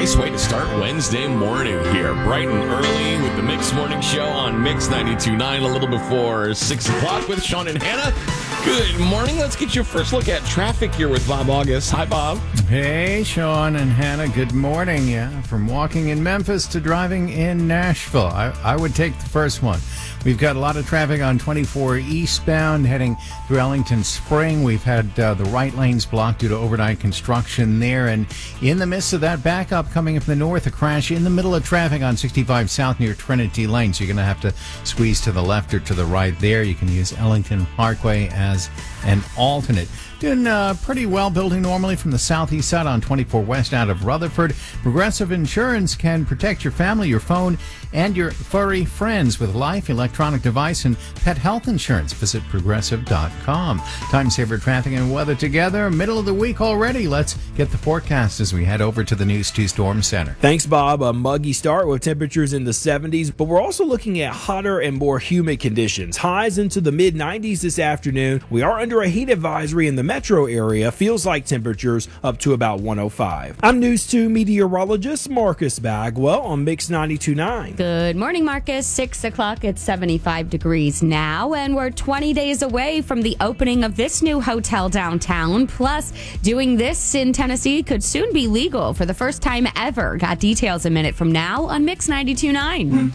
Nice way to start Wednesday morning here. Bright and early with the Mix Morning Show on Mix 92.9 a little before 6 o'clock with Sean and Hannah. Good morning. Let's get your first look at traffic here with Bob August. Hi, Bob. Hey, Sean and Hannah. Good morning. Yeah, from walking in Memphis to driving in Nashville. I would take the first one. We've got a lot of traffic on 24 eastbound heading through Ellington Spring. We've had the right lanes blocked due to overnight construction there. And in the midst of that backup coming from the north, a crash in the middle of traffic on 65 South near Trinity Lane. So you're going to have to squeeze to the left or to the right there. You can use Ellington Parkway as an alternate. Doing pretty well, building normally from the southeast side on 24 West out of Rutherford. Progressive Insurance can protect your family, your phone, and your furry friends with life, electronic device, and pet health insurance. Visit Progressive.com. Time saver traffic and weather together. Middle of the week already. Let's get the forecast as we head over to the News 2 Storm Center. Thanks, Bob. A muggy start with temperatures in the 70s, but we're also looking at hotter and more humid conditions. Highs into the mid-90s this afternoon. We are under a heat advisory in the metro area. Feels like temperatures up to about 105. I'm News 2 meteorologist Marcus Bagwell on Mix 92.9. Good morning, Marcus. 6 o'clock, it's 75 degrees now, and we're 20 days away from the opening of this new hotel downtown. Plus, doing this in Tennessee could soon be legal for the first time ever. Got details a minute from now on Mix 92.9.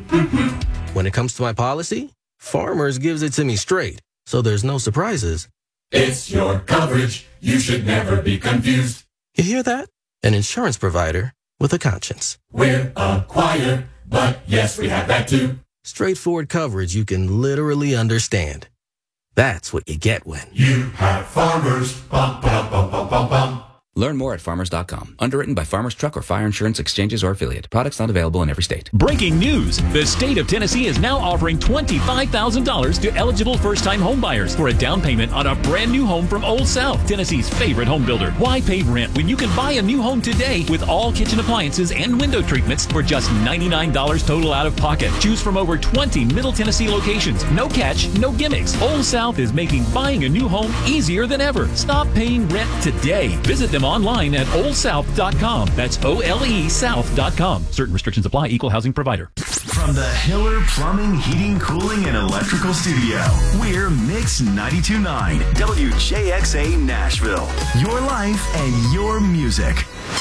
When it comes to my policy, Farmers gives it to me straight, so there's no surprises. It's your coverage. You should never be confused. You hear that? An insurance provider with a conscience. We're a choir, but yes, we have that too. Straightforward coverage you can literally understand. That's what you get when you have Farmers. Bum, bum, bum, bum, bum, bum. Learn more at farmers.com. Underwritten by Farmers Truck or Fire Insurance Exchanges or Affiliate. Products not available in every state. Breaking news. The state of Tennessee is now offering $25,000 to eligible first-time homebuyers for a down payment on a brand new home from Old South, Tennessee's favorite home builder. Why pay rent when you can buy a new home today with all kitchen appliances and window treatments for just $99 total out of pocket? Choose from over 20 Middle Tennessee locations. No catch, no gimmicks. Old South is making buying a new home easier than ever. Stop paying rent today. Visit them online at oldsouth.com. That's OLE South.com. Certain restrictions apply. Equal housing provider. From the Hiller Plumbing, Heating, Cooling, and Electrical Studio, we're Mix 92.9 WJXA Nashville. Your life and your music.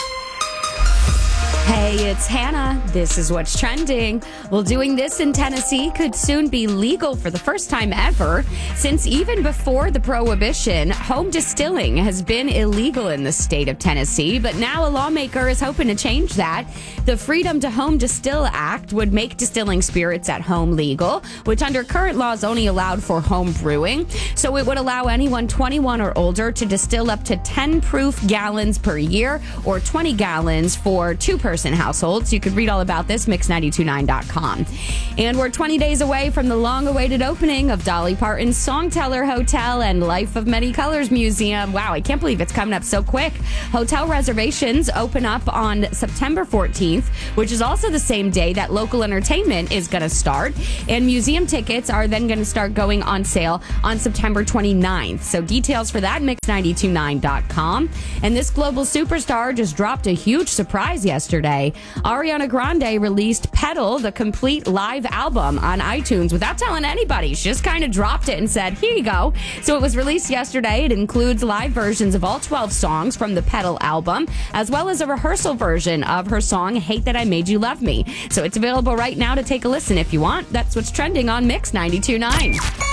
Hey, it's Hannah. This is what's trending. Well, doing this in Tennessee could soon be legal for the first time ever. Since even before the prohibition, home distilling has been illegal in the state of Tennessee, but now a lawmaker is hoping to change that. The Freedom to Home Distill Act would make distilling spirits at home legal, which under current laws only allowed for home brewing. So it would allow anyone 21 or older to distill up to 10 proof gallons per year or 20 gallons for two-person households. You could read all about this, mix929.com. And we're 20 days away from the long-awaited opening of Dolly Parton's Songteller Hotel and Life of Many Colors Museum. Wow, I can't believe it's coming up so quick. Hotel reservations open up on September 14th, which is also the same day that local entertainment is going to start. And museum tickets are then going to start going on sale on September 29th. So details for that, mix929.com. And this global superstar just dropped a huge surprise yesterday. Ariana Grande released Pedal, the complete live album, on iTunes without telling anybody. She just kind of dropped it and said, here you go. So it was released yesterday. It includes live versions of all 12 songs from the Pedal album, as well as a rehearsal version of her song, Hate That I Made You Love Me. So it's available right now to take a listen if you want. That's what's trending on Mix 92.9.